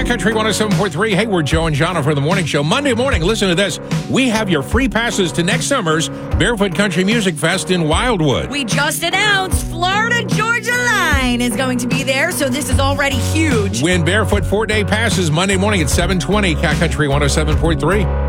Cat Country 107.3. Hey, we're Joe and Jonna for the morning show. Monday morning, listen to this. We have your free passes to next summer's Barefoot Country Music Fest in Wildwood. We just announced Florida Georgia Line is going to be there, so this is already huge. Win Barefoot 4-day passes Monday morning at 7:20. Cat Country 107.3.